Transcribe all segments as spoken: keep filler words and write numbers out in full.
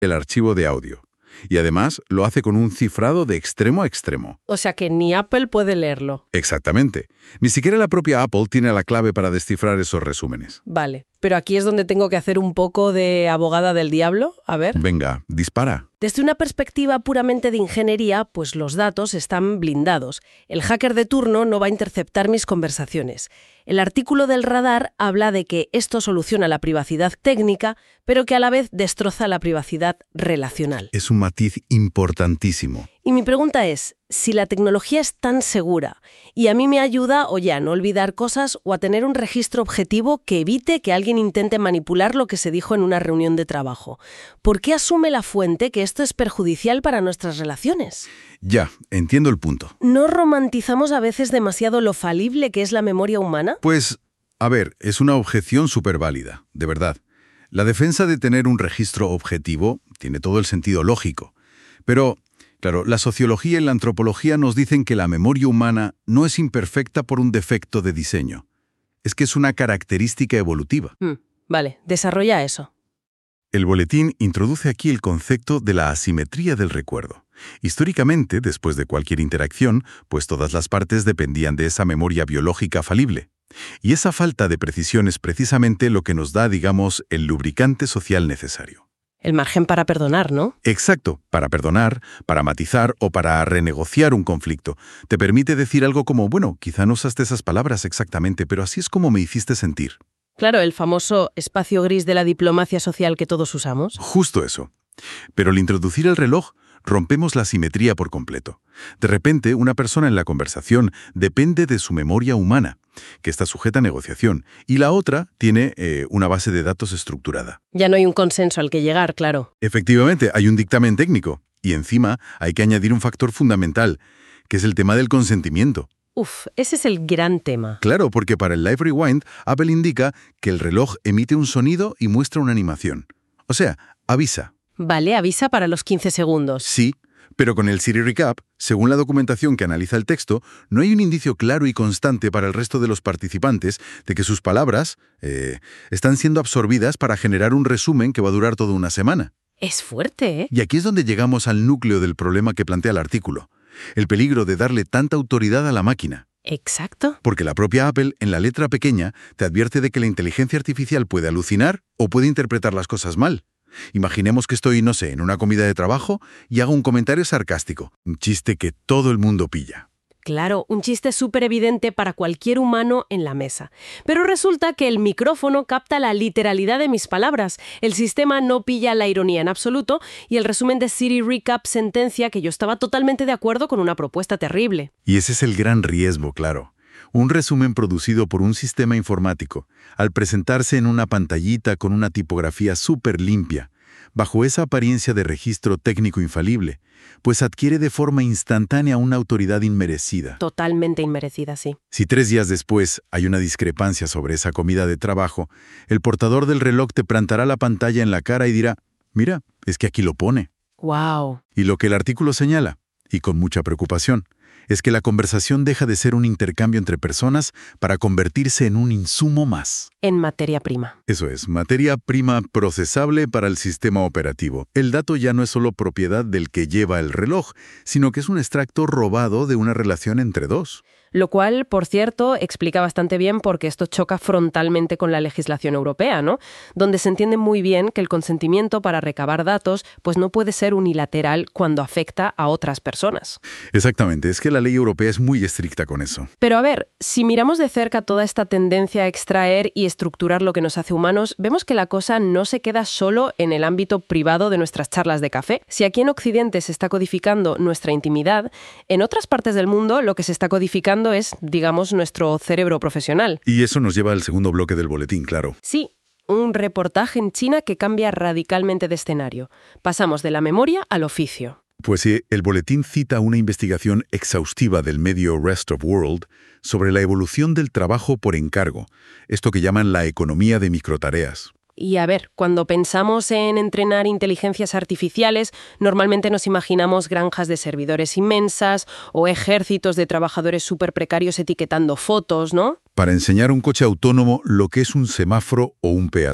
el archivo de audio. Y además lo hace con un cifrado de extremo a extremo. O sea que ni Apple puede leerlo. Exactamente. Ni siquiera la propia Apple tiene la clave para descifrar esos resúmenes. Vale, pero aquí es donde tengo que hacer un poco de abogada del diablo. A ver. Venga, dispara. Desde una perspectiva puramente de ingeniería, pues los datos están blindados. El hacker de turno no va a interceptar mis conversaciones. El artículo del radar habla de que esto soluciona la privacidad técnica, pero que a la vez destroza la privacidad relacional. Es un matiz importantísimo. Y mi pregunta es, si la tecnología es tan segura y a mí me ayuda, oye, a no olvidar cosas o a tener un registro objetivo que evite que alguien intente manipular lo que se dijo en una reunión de trabajo, ¿por qué asume la fuente que esto es perjudicial para nuestras relaciones? Ya, entiendo el punto. ¿No romantizamos a veces demasiado lo falible que es la memoria humana? Pues, a ver, es una objeción súper válida, de verdad. La defensa de tener un registro objetivo tiene todo el sentido lógico. Pero, claro, la sociología y la antropología nos dicen que la memoria humana no es imperfecta por un defecto de diseño. Es que es una característica evolutiva. Mm, vale, desarrolla eso. El boletín introduce aquí el concepto de la asimetría del recuerdo. Históricamente, después de cualquier interacción, pues todas las partes dependían de esa memoria biológica falible. Y esa falta de precisión es precisamente lo que nos da, digamos, el lubricante social necesario. El margen para perdonar, ¿no? Exacto, para perdonar, para matizar o para renegociar un conflicto. Te permite decir algo como, bueno, quizá no usaste esas palabras exactamente, pero así es como me hiciste sentir. Claro, el famoso espacio gris de la diplomacia social que todos usamos. Justo eso. Pero al introducir el reloj, rompemos la simetría por completo. De repente, una persona en la conversación depende de su memoria humana, que está sujeta a negociación, y la otra tiene eh, una base de datos estructurada. Ya no hay un consenso al que llegar, claro. Efectivamente, hay un dictamen técnico, y encima hay que añadir un factor fundamental, que es el tema del consentimiento. Uf, ese es el gran tema. Claro, porque para el Live Rewind, Apple indica que el reloj emite un sonido y muestra una animación. O sea, avisa. Vale, avisa para los quince segundos. Sí, pero con el Siri Recap, según la documentación que analiza el texto, no hay un indicio claro y constante para el resto de los participantes de que sus palabras eh, están siendo absorbidas para generar un resumen que va a durar toda una semana. Es fuerte, ¿eh? Y aquí es donde llegamos al núcleo del problema que plantea el artículo. El peligro de darle tanta autoridad a la máquina. Exacto. Porque la propia Apple, en la letra pequeña, te advierte de que la inteligencia artificial puede alucinar o puede interpretar las cosas mal. Imaginemos que estoy, no sé, en una comida de trabajo y hago un comentario sarcástico, un chiste que todo el mundo pilla. Claro, un chiste súper evidente para cualquier humano en la mesa. Pero resulta que el micrófono capta la literalidad de mis palabras, el sistema no pilla la ironía en absoluto y el resumen de Siri Recap sentencia que yo estaba totalmente de acuerdo con una propuesta terrible. Y ese es el gran riesgo, claro. Un resumen producido por un sistema informático, al presentarse en una pantallita con una tipografía súper limpia, bajo esa apariencia de registro técnico infalible, pues adquiere de forma instantánea una autoridad inmerecida. Totalmente inmerecida, sí. Si tres días después hay una discrepancia sobre esa comida de trabajo, el portador del reloj te plantará la pantalla en la cara y dirá, mira, es que aquí lo pone. ¡Wow! Y lo que el artículo señala, y con mucha preocupación, es que la conversación deja de ser un intercambio entre personas para convertirse en un insumo más. En materia prima. Eso es, materia prima procesable para el sistema operativo. El dato ya no es solo propiedad del que lleva el reloj, sino que es un extracto robado de una relación entre dos. Lo cual, por cierto, explica bastante bien por qué esto choca frontalmente con la legislación europea, ¿no? Donde se entiende muy bien que el consentimiento para recabar datos pues no puede ser unilateral cuando afecta a otras personas. Exactamente, es que la ley europea es muy estricta con eso. Pero a ver, si miramos de cerca toda esta tendencia a extraer y estructurar lo que nos hace humanos, vemos que la cosa no se queda solo en el ámbito privado de nuestras charlas de café. Si aquí en Occidente se está codificando nuestra intimidad, en otras partes del mundo lo que se está codificando es, digamos, nuestro cerebro profesional. Y eso nos lleva al segundo bloque del boletín, claro. Sí, un reportaje en China que cambia radicalmente de escenario. Pasamos de la memoria al oficio. Pues sí, el boletín cita una investigación exhaustiva del medio Rest of World sobre la evolución del trabajo por encargo, esto que llaman la economía de microtareas. Y a ver, cuando pensamos en entrenar inteligencias artificiales, normalmente nos imaginamos granjas de servidores inmensas o ejércitos de trabajadores súper precarios etiquetando fotos, ¿no? Para enseñar a un coche autónomo lo que es un semáforo o un peatón.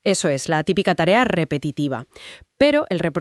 Eso es, la típica tarea repetitiva. Pero el